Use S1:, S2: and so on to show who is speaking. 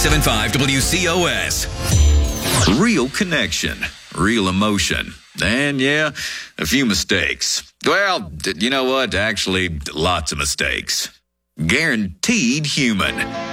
S1: 97.5 WCOS. Real connection, real emotion, and yeah, a few mistakes. Well, you know what? Actually, lots of mistakes. Guaranteed human.